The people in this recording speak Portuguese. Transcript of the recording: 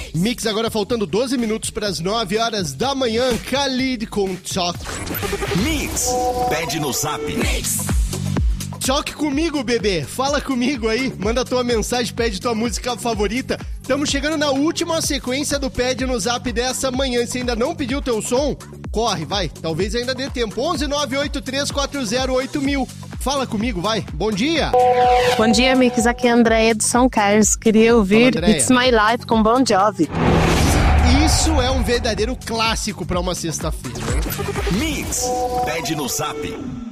Mix agora faltando 12 minutos para as 9 horas da manhã. Khalid com Choque. Mix, pede no Zap. Mix. Choque comigo, bebê. Fala comigo aí. Manda tua mensagem, pede tua música favorita. Estamos chegando na última sequência do Pede no Zap dessa manhã. Se ainda não pediu teu som, corre, vai. Talvez ainda dê tempo. 11983408000. Fala comigo, vai. Bom dia. Bom dia, Mix. Aqui é a Andréia de São Carlos. Queria ouvir Fala, It's My Life com Bon Jovi. Isso é um verdadeiro clássico para uma sexta-feira. Mix, pede no Zap.